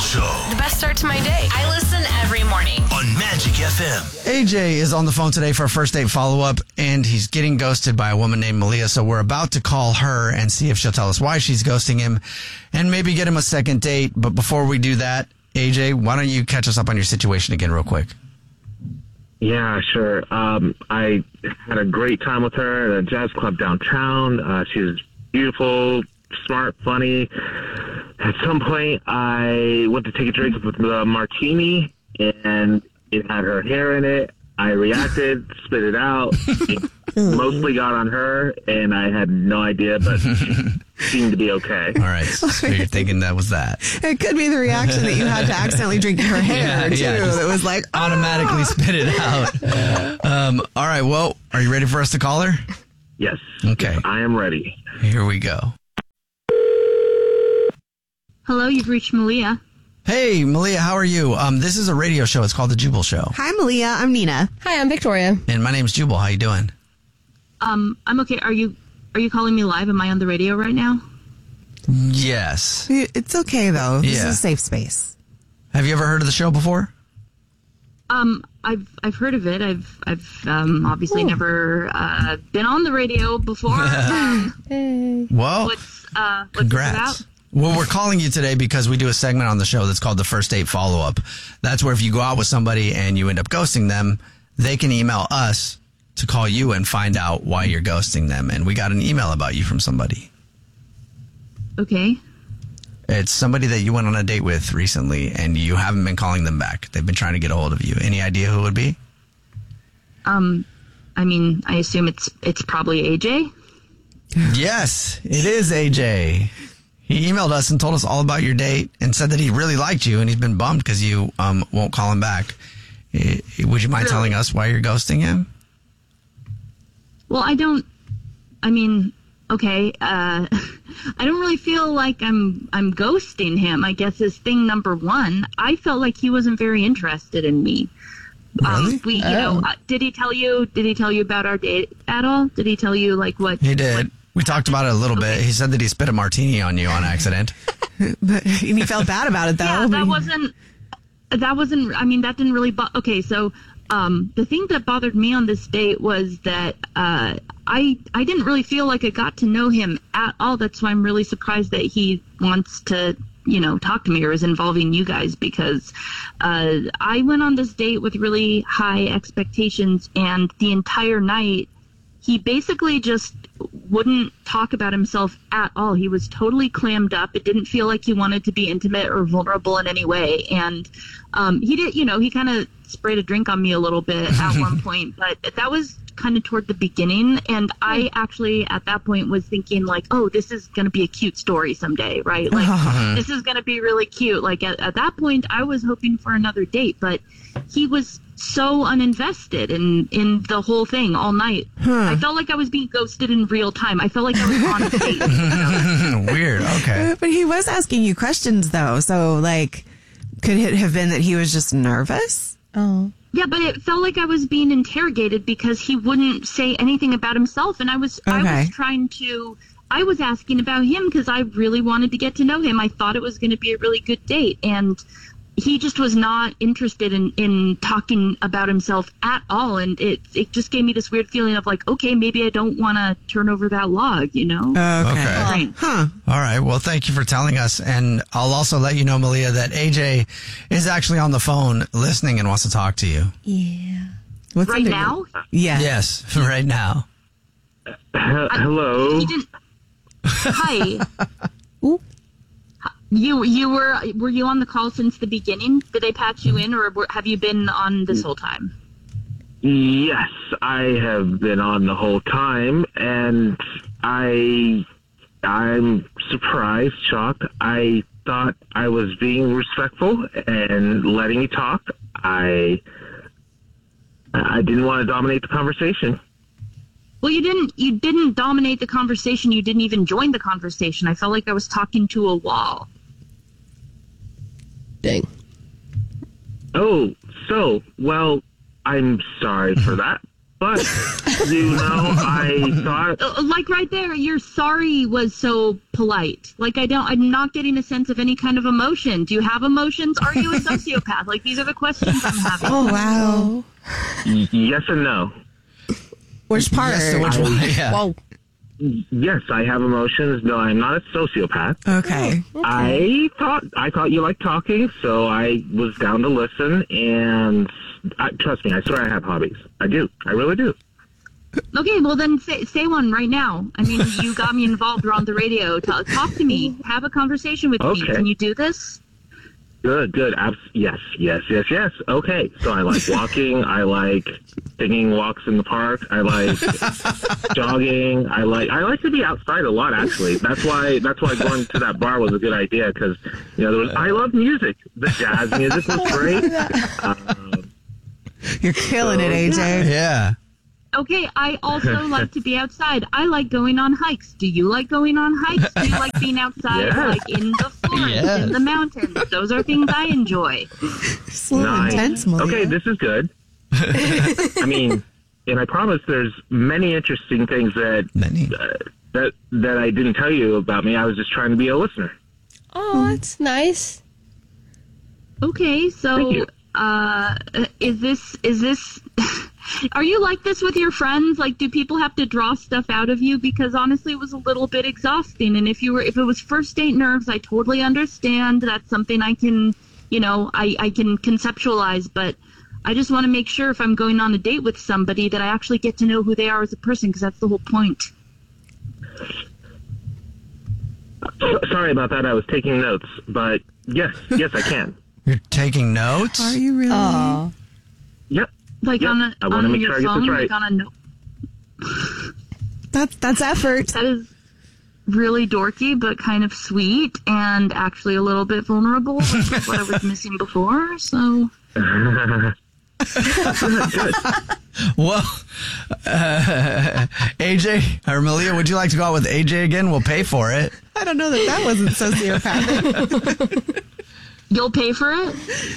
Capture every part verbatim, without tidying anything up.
Show. The best start to my day. I listen every morning On Magic F M. A J is on the phone today for a first date follow-up, and he's getting ghosted by a woman named Malia, so we're about to call her and see if she'll tell us why she's ghosting him and maybe get him a second date. But before we do that, A J, why don't you catch us up on your situation again real quick? Yeah, sure. Um, I had a great time with her at a jazz club downtown. Uh, she was beautiful, smart, funny. At some point, I went to take a drink with the martini, and it had her hair in it. I reacted, spit it out. It mostly got on her, and I had no idea, but she seemed to be okay. All right, so you're thinking that was that. It could be the reaction that you had to accidentally drink her hair, Yeah, too. yeah, just That was like, ah! automatically spit it out. Um, all right, well, are you ready for us to call her? Yes. Okay. Yes, I am ready. Here we go. Hello, you've reached Malia. Hey, Malia, how are you? Um, this is a radio show. It's called The Jubal Show. Hi, Malia. I'm Nina. Hi, I'm Victoria. And my name's Jubal. How you doing? Um, I'm okay. Are you are you calling me live? Am I on the radio right now? Yes. It's okay, though. This Yeah. is a safe space. Have you ever heard of the show before? Um, I've I've heard of it. I've I've um, obviously never uh, been on the radio before. um, Well, what's uh, what's congrats. it about? Well, we're calling you today because we do a segment on the show that's called the First Date Follow-Up. That's where if you go out with somebody and you end up ghosting them, they can email us to call you and find out why you're ghosting them. And we got an email about you from somebody. Okay. It's somebody that you went on a date with recently, and you haven't been calling them back. They've been trying to get a hold of you. Any idea who it would be? Um, I mean, I assume it's it's probably A J. Yes, it is A J. He emailed us and told us all about your date and said that he really liked you, and he's been bummed because you um, won't call him back. Eh, Would you mind Really? telling us why you're ghosting him? Well, I don't. I mean, okay. Uh, I don't really feel like I'm I'm ghosting him. I guess is thing number one. I felt like he wasn't very interested in me. Really? Um, we, you know, uh, did he tell you? Did he tell you about our date at all? Did he tell you like what? He did. We talked about it a little bit. Okay. He said that he spit a martini on you on accident. But and he felt bad about it, though. Yeah, that wasn't. That wasn't. I mean, that didn't really. Bo- okay, so um, the thing that bothered me on this date was that uh, I I didn't really feel like I got to know him at all. That's why I'm really surprised that he wants to, you know, talk to me or is involving you guys, because uh, I went on this date with really high expectations, and the entire night he basically just wouldn't talk about himself at all. He was totally clammed up. It didn't feel like he wanted to be intimate or vulnerable in any way. And um, he did, you know, he kind of sprayed a drink on me a little bit at one point, but that was kind of toward the beginning. And I actually at that point was thinking like, oh, this is going to be a cute story someday, right? Like this is going to be really cute. Like at, at that point I was hoping for another date, but he was so uninvested in, in the whole thing all night. I felt like I was being ghosted in real time. I felt like I was on a date. Weird. Okay. But he was asking you questions, though. So, like, could it have been that he was just nervous? Oh. Yeah, but it felt like I was being interrogated because he wouldn't say anything about himself, and I was I Okay. was trying to I was asking about him because I really wanted to get to know him. I thought it was going to be a really good date, and he just was not interested in, in talking about himself at all, and it it just gave me this weird feeling of like, okay, maybe I don't want to turn over that log, you know? Okay. Okay. Right. Huh. All right. Well, thank you for telling us. And I'll also let you know, Malia, that A J is actually on the phone listening and wants to talk to you. Yeah. What's Right under- now? Yeah. Yes, right now. H- hello. He didn't. Hi. You you were were you on the call since the beginning? Did they patch you in, or were, have you been on this whole time? Yes, I have been on the whole time, and I, I'm surprised, shocked. I thought I was being respectful and letting you talk. I, I didn't want to dominate the conversation. Well, you didn't you didn't dominate the conversation. You didn't even join the conversation. I felt like I was talking to a wall. Dang. Oh, so, well, I'm sorry for that. But, you know, I thought... Uh, Like right there, your sorry was so polite. Like I don't, I'm not getting a sense of any kind of emotion. Do you have emotions? Are you a sociopath? Like these are the questions I'm having. Oh, wow. y- yes and no. Which part? Yes, so which one? Yeah. Whoa. Yes, I have emotions. No, I'm not a sociopath. Okay. I thought I thought you liked talking, so I was down to listen. And I, trust me, I swear I have hobbies. I do. I really do. Okay, well then say, say one right now. I mean, you got me involved. We're on the radio. Talk, talk to me. Have a conversation with Okay. me. Can you do this? Good, good. Abs- yes, yes, yes, yes. Okay, so I like walking. I like taking walks in the park. I like jogging. I like I like to be outside a lot. Actually, that's why that's why going to that bar was a good idea because you know there was, I love music. The jazz music was great. Um, You're killing it, A J. Yeah. Okay, I also like to be outside. I like going on hikes. Do you like going on hikes? Do you like being outside, Yeah. like in the forest, Yes. in the mountains? Those are things I enjoy. It's a little nice. intense, Malia. Okay, this is good. I mean, and I promise there's many interesting things that Many. uh, that that I didn't tell you about me. I was just trying to be a listener. Oh, that's nice. Okay, so Thank you. uh, is this is this? Are you like this with your friends? Like, do people have to draw stuff out of you? Because honestly, it was a little bit exhausting. And if you were, if it was first date nerves, I totally understand. That's something I can, you know, I, I can conceptualize. But I just want to make sure if I'm going on a date with somebody that I actually get to know who they are as a person, because that's the whole point. So- sorry about that. I was taking notes, but yes, yes, I can. You're taking notes? Are you really? Oh. Yep. Like Yep. on a I wanna on make your sure I get phone, this right. like on a note. That's that's effort. That is really dorky, but kind of sweet and actually a little bit vulnerable, which is what I was missing before. So, Well, uh, A J or Malia, would you like to go out with A J again? We'll pay for it. I don't know that that wasn't sociopathic. you'll pay for it?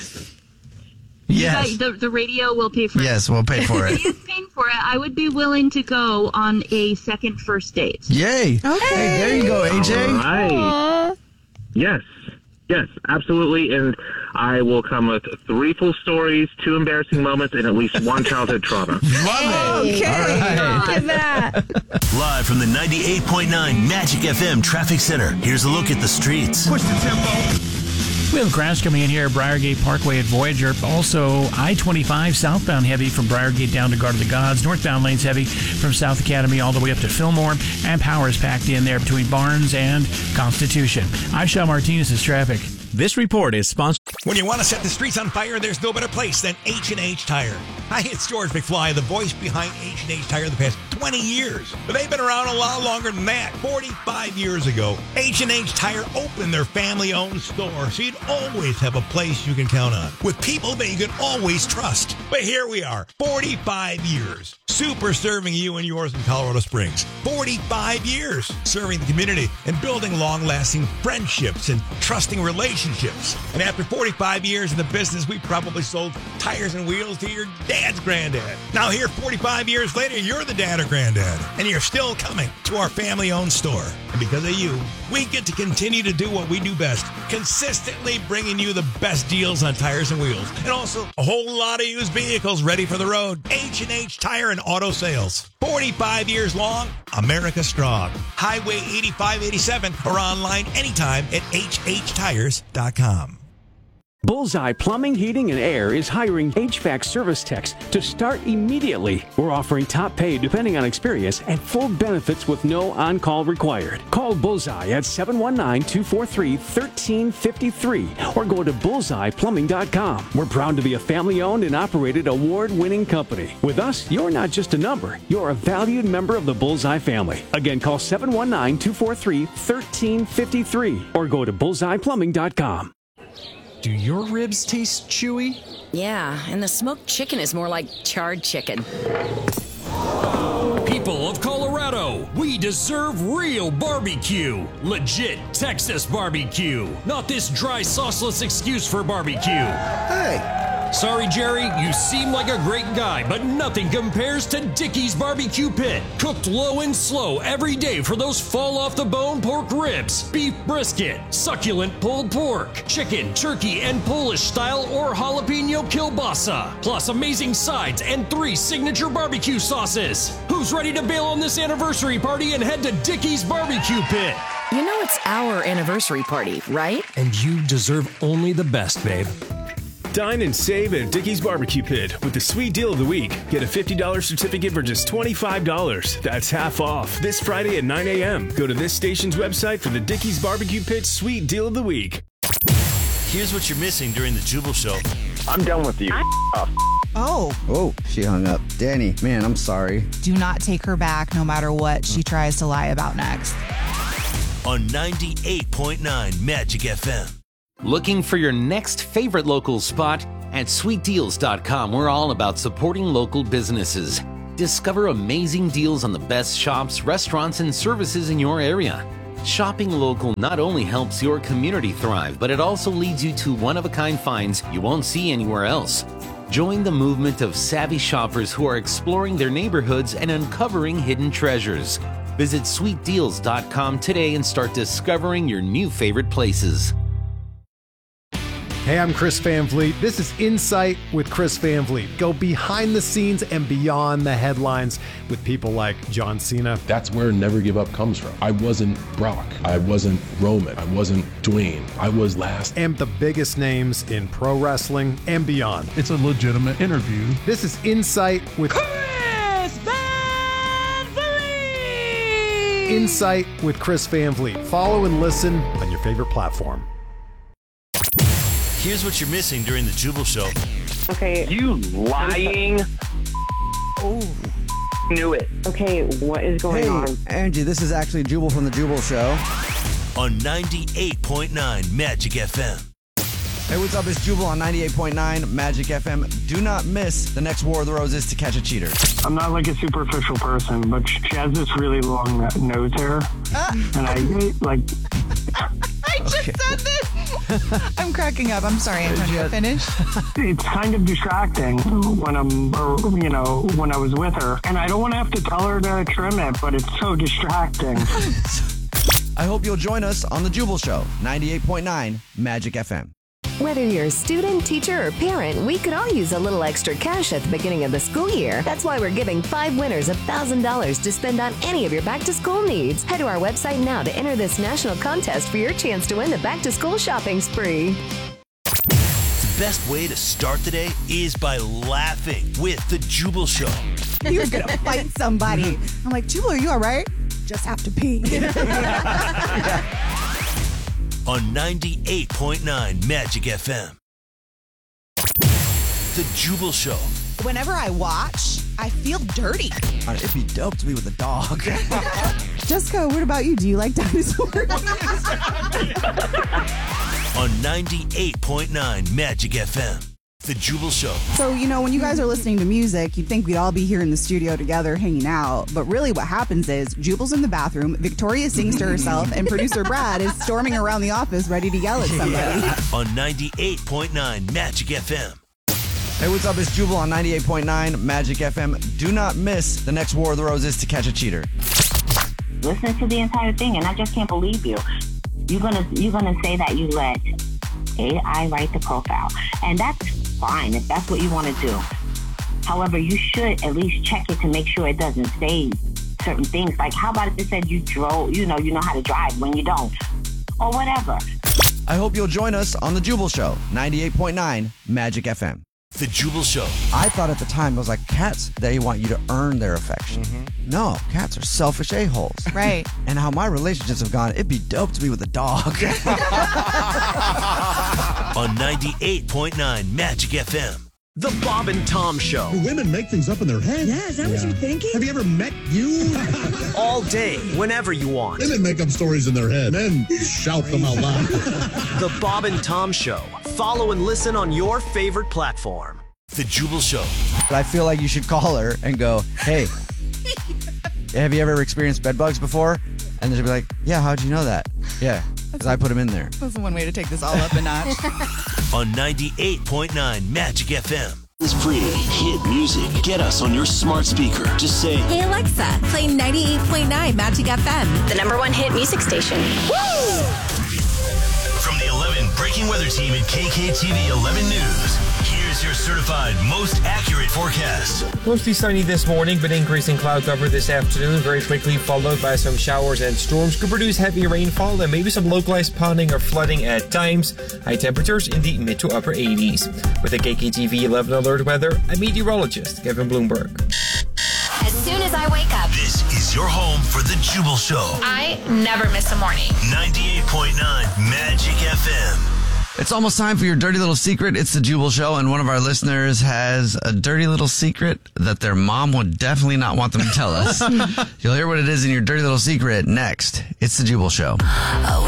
Yes. Yeah, the, the radio will pay for it. Yes, we'll pay for it. If he's paying for it, I would be willing to go on a second first date. Yay. Okay. Hey, there you go, A J. All right. Aw. Yes. Yes, absolutely. And I will come with three full stories, two embarrassing moments, and at least one childhood trauma. Love it. Okay. All right. Look at that. Live from the ninety-eight point nine Magic F M Traffic Center. Here's a look at the streets. Push the tempo. We have crash coming in here at Briargate Parkway at Voyager. Also, I twenty-five southbound heavy from Briargate down to Guard of the Gods. Northbound lanes heavy from South Academy all the way up to Fillmore. And power is packed in there between Barnes and Constitution. I'm Sean Martinez's traffic. This report is sponsored. When you want to set the streets on fire, there's no better place than H and H Tire. Hi, it's George McFly, the voice behind H and H Tire the past twenty years. But they've been around a lot longer than that. forty-five years ago, H and H Tire opened their family-owned store, so you'd always have a place you can count on, with people that you can always trust. But here we are, forty-five years, super serving you and yours in Colorado Springs. forty-five years serving the community and building long-lasting friendships and trusting relationships. And after forty-five years in the business, we probably sold tires and wheels to your dad's granddad. Now here, forty-five years later, you're the dad or granddad, and you're still coming to our family-owned store. And because of you, we get to continue to do what we do best, consistently bringing you the best deals on tires and wheels, and also a whole lot of used vehicles ready for the road. H and H Tire and Auto Sales. forty-five years long, America strong. Highway eighty-five eighty-seven or online anytime at h h tires dot com. Bullseye Plumbing, Heating, and Air is hiring H V A C service techs to start immediately. We're offering top pay depending on experience and full benefits with no on-call required. Call Bullseye at seven one nine, two four three, one three five three or go to bullseye plumbing dot com. We're proud to be a family-owned and operated award-winning company. With us, you're not just a number, you're a valued member of the Bullseye family. Again, call seven one nine, two four three, one three five three or go to bullseye plumbing dot com. Do your ribs taste chewy? Yeah, and the smoked chicken is more like charred chicken. People of Colorado, we deserve real barbecue. Legit Texas barbecue. Not this dry, sauceless excuse for barbecue. Hey, Sorry, Jerry, you seem like a great guy, but nothing compares to Dickey's Barbecue Pit. Cooked low and slow every day for those fall-off-the-bone pork ribs, beef brisket, succulent pulled pork, chicken, turkey, and Polish-style or jalapeno kielbasa, plus amazing sides and three signature barbecue sauces. Who's ready to bail on this anniversary party and head to Dickey's Barbecue Pit? You know it's our anniversary party, right? And you deserve only the best, babe. Dine and save at Dickey's Barbecue Pit with the sweet deal of the week. Get a fifty dollars certificate for just twenty-five dollars. That's half off. This Friday at nine a.m. Go to this station's website for the Dickey's Barbecue Pit sweet deal of the week. Here's what you're missing during the Jubal Show. I'm done with you. Oh. Oh, she hung up. Danny, man, I'm sorry. Do not take her back no matter what she tries to lie about next. On ninety-eight point nine Magic F M. Looking for your next favorite local spot? At sweet deals dot com, we're all about supporting local businesses. Discover amazing deals on the best shops, restaurants, and services in your area. Shopping local not only helps your community thrive, but it also leads you to one-of-a-kind finds you won't see anywhere else. Join the movement of savvy shoppers who are exploring their neighborhoods and uncovering hidden treasures. Visit sweet deals dot com today and start discovering your new favorite places. Hey, I'm Chris Van Vliet. This is Insight with Chris Van Vliet. Go behind the scenes and beyond the headlines with people like John Cena. That's where Never Give Up comes from. I wasn't Brock. I wasn't Roman. I wasn't Dwayne. I was last. And the biggest names in pro wrestling and beyond. It's a legitimate interview. This is Insight with Chris Van Vliet. Insight with Chris Van Vliet. Follow and listen on your favorite platform. Here's what you're missing during the Jubal Show. Okay. You lying. Oh. Knew it. Okay, what is going hey, on? Angie, this is actually Jubal from the Jubal Show. On ninety-eight point nine Magic F M. Hey, what's up? It's Jubal on ninety-eight point nine Magic F M. Do not miss the next War of the Roses to catch a cheater. I'm not like a superficial person, but she has this really long nose hair. Ah. And I, like... I just okay. said this. I'm cracking up. I'm sorry, Antonio. Finish. It's kind of distracting when I'm, or, you know, when I was with her. And I don't want to have to tell her to trim it, but it's so distracting. I hope you'll join us on the Jubal Show, ninety-eight point nine Magic F M. Whether you're a student, teacher, or parent, we could all use a little extra cash at the beginning of the school year. That's why we're giving five winners one thousand dollars to spend on any of your back-to-school needs. Head to our website now to enter this national contest for your chance to win the back-to-school shopping spree. The best way to start the day is by laughing with the Jubal Show. You're going to fight somebody. I'm like, Jubal, are you all right? Just have to pee. On ninety-eight point nine Magic F M. The Jubal Show. Whenever I watch, I feel dirty. It'd be dope to be with a dog. Jessica, what about you? Do you like dinosaurs? On ninety-eight point nine Magic F M. The Jubal Show. So, you know, when you guys are listening to music, you'd think we'd all be here in the studio together hanging out. But really what happens is Jubal's in the bathroom, Victoria sings to herself, and producer Brad is storming around the office ready to yell at somebody. Yeah. On ninety-eight point nine Magic F M. Hey, what's up? It's Jubal on ninety-eight point nine Magic F M. Do not miss the next War of the Roses to catch a cheater. Listen to the entire thing, and I just can't believe you. You're gonna you're gonna say that you let A I write the profile, and that's fine if that's what you want to do. However, you should at least check it to make sure it doesn't say certain things. Like, how about if it said you drove, you know, you know how to drive when you don't, or whatever. I hope you'll join us on the Jubal Show, ninety-eight point nine Magic F M. The Jubal Show. I thought at the time, I was like, cats, they want you to earn their affection. Mm-hmm. No, cats are selfish a-holes. Right. And how my relationships have gone, it'd be dope to be with a dog. On ninety-eight point nine Magic F M. The Bob and Tom Show. Do women make things up in their head? Yeah, is that yeah. what you're thinking? Have you ever met you? All day, whenever you want. Women make up stories in their head. Men shout them out loud. The Bob and Tom Show. Follow and listen on your favorite platform. The Jubal Show. But I feel like you should call her and go, hey, have you ever experienced bed bugs before? And she'll be like, yeah, how'd you know that? Yeah, because I put him in there. That's one way to take this all up a notch. On ninety-eight point nine Magic F M. It's free. Hit music. Get us on your smart speaker. Just say, Hey Alexa, play ninety-eight point nine Magic F M. The number one hit music station. Woo! from the eleven Breaking Weather Team at K K T V eleven News. Here's your certified most accurate forecast. Mostly sunny this morning, but increasing cloud cover this afternoon, very quickly followed by some showers and storms. Could produce heavy rainfall and maybe some localized pounding or flooding at times. High temperatures in the mid to upper eighties. With the K K T V eleven alert weather, I'm meteorologist Kevin Bloomberg. As soon as I wake up, This is your home for the Jubal Show. I never miss a morning. ninety-eight point nine Magic F M. It's almost time for your dirty little secret. It's the Jubal Show, and one of our listeners has a dirty little secret that their mom would definitely not want them to tell us. You'll hear what it is in your dirty little secret next. It's the Jubal Show. Oh,